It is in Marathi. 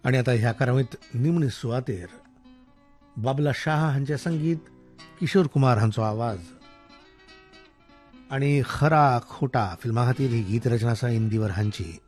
आणि आता ह्या कार्यावळींत निमणे सुवातेर बाबला शाह हांचें संगीत, किशोर कुमार हांचो आवाज आणि खरा खोटा फिल्मा खातीर ही गीत रचना आसा इंदिवर हांची.